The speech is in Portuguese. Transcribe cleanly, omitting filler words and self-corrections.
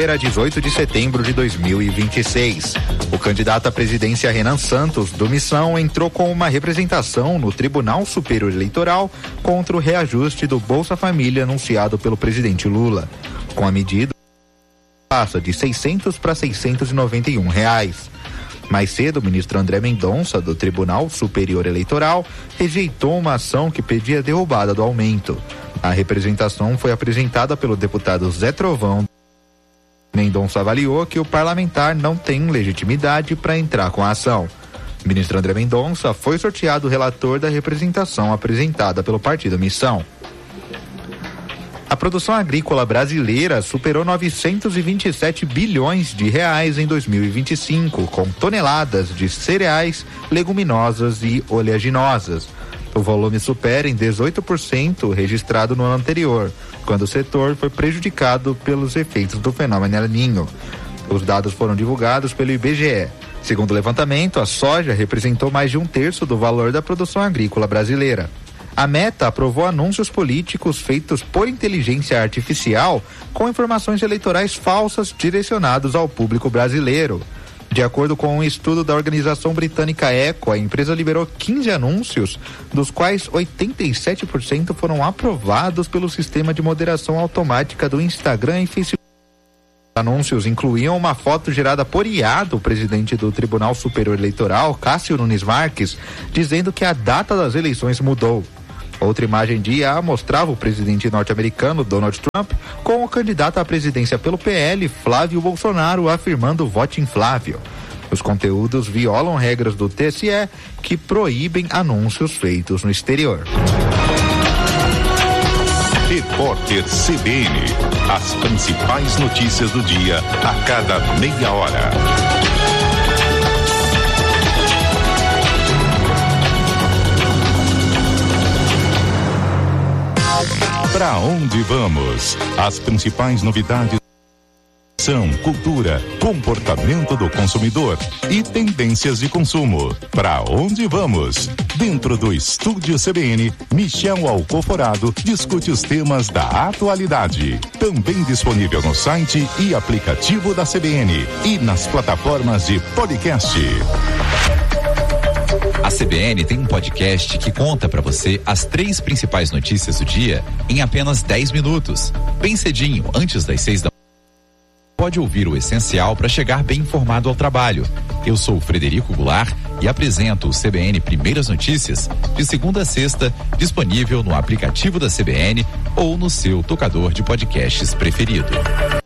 terça-feira, 18 de setembro de 2026. O candidato à presidência Renan Santos, do Missão, entrou com uma representação no Tribunal Superior Eleitoral contra o reajuste do Bolsa Família anunciado pelo presidente Lula. Com a medida, passa de R$600 para R$691. Mais cedo, o ministro André Mendonça, do Tribunal Superior Eleitoral, rejeitou uma ação que pedia a derrubada do aumento. A representação foi apresentada pelo deputado Zé Trovão. Mendonça avaliou que o parlamentar não tem legitimidade para entrar com a ação. O ministro André Mendonça foi sorteado relator da representação apresentada pelo partido Missão. A produção agrícola brasileira superou 927 bilhões de reais em 2025, com toneladas de cereais, leguminosas e oleaginosas. O volume supera em 18% registrado no ano anterior, quando o setor foi prejudicado pelos efeitos do fenômeno El Niño. Os dados foram divulgados pelo IBGE. Segundo o levantamento, a soja representou mais de 1/3 do valor da produção agrícola brasileira. A Meta aprovou anúncios políticos feitos por inteligência artificial com informações eleitorais falsas direcionados ao público brasileiro. De acordo com um estudo da organização britânica Eco, a empresa liberou 15 anúncios, dos quais 87% foram aprovados pelo sistema de moderação automática do Instagram e Facebook. Os anúncios incluíam uma foto gerada por IA do presidente do Tribunal Superior Eleitoral, Cássio Nunes Marques, dizendo que a data das eleições mudou. Outra imagem de IA mostrava o presidente norte-americano Donald Trump com o candidato à presidência pelo PL, Flávio Bolsonaro, afirmando vote em Flávio. Os conteúdos violam regras do TSE que proíbem anúncios feitos no exterior. Repórter CBN. As principais notícias do dia a cada meia hora. Para onde vamos? As principais novidades são cultura, comportamento do consumidor e tendências de consumo. Para onde vamos? Dentro do Estúdio CBN, Michel Alcoforado discute os temas da atualidade. Também disponível no site e aplicativo da CBN e nas plataformas de podcast. A CBN tem um podcast que conta para você as 3 principais notícias do dia em apenas 10 minutos. Bem cedinho, antes das 6 da manhã. Pode ouvir o essencial para chegar bem informado ao trabalho. Eu sou o Frederico Goulart e apresento o CBN Primeiras Notícias de segunda a sexta, disponível no aplicativo da CBN ou no seu tocador de podcasts preferido.